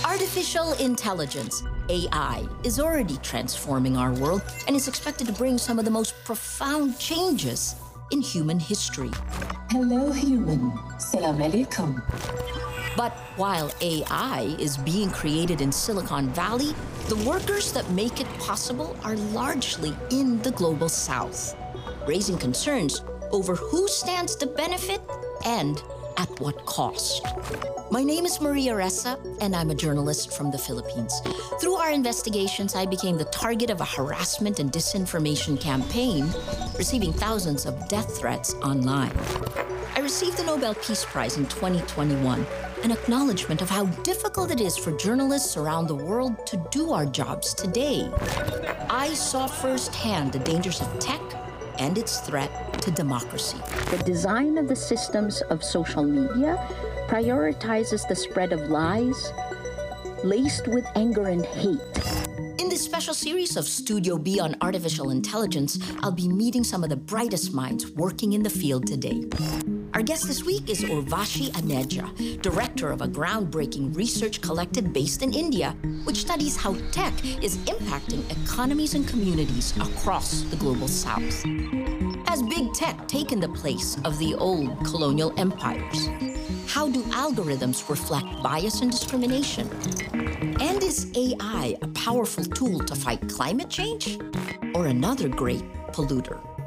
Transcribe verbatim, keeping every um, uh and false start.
Artificial intelligence, A I, is already transforming our world and is expected to bring some of the most profound changes in human history. Hello, human. Salam alaikum. But while A I is being created in Silicon Valley, the workers that make it possible are largely in the global south, raising concerns over who stands to benefit and at what cost. My name is Maria Ressa, and I'm a journalist from the Philippines. Through our investigations, I became the target of a harassment and disinformation campaign, receiving thousands of death threats online. I received the Nobel Peace Prize in twenty twenty-one, an acknowledgement of how difficult it is for journalists around the world to do our jobs today. I saw firsthand the dangers of tech and its threat to democracy. The design of the systems of social media prioritizes the spread of lies laced with anger and hate. In this special series of Studio B on artificial intelligence, I'll be meeting some of the brightest minds working in the field today. Our guest this week is Urvashi Aneja, director of a groundbreaking research collective based in India, which studies how tech is impacting economies and communities across the global south. Has big tech taken the place of the old colonial empires? How do algorithms reflect bias and discrimination? And is A I a powerful tool to fight climate change or another great polluter?